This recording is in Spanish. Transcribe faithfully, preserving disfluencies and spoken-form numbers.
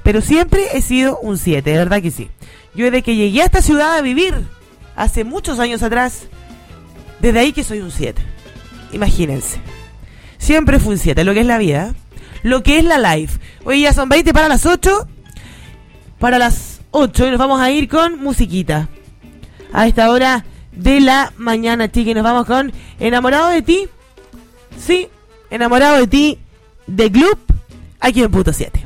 pero siempre he sido un siete, de verdad que sí. Yo desde que llegué a esta ciudad a vivir, hace muchos años atrás, desde ahí que soy un siete. Imagínense. Siempre fui un siete, lo que es la vida, lo que es la life. Hoy ya son veinte para las ocho. Para las ocho y nos vamos a ir con musiquita. A esta hora de la mañana, chiqui, nos vamos con Enamorado de ti. Sí, Enamorado de ti, de Club, aquí en Punto siete.